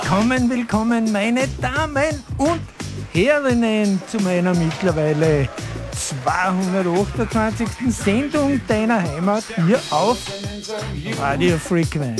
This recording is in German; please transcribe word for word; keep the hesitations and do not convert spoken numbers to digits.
Willkommen, willkommen, meine Damen und Herren, zu meiner mittlerweile zweihundertachtundzwanzigsten Sendung deiner Heimat hier auf Radio Frequenz.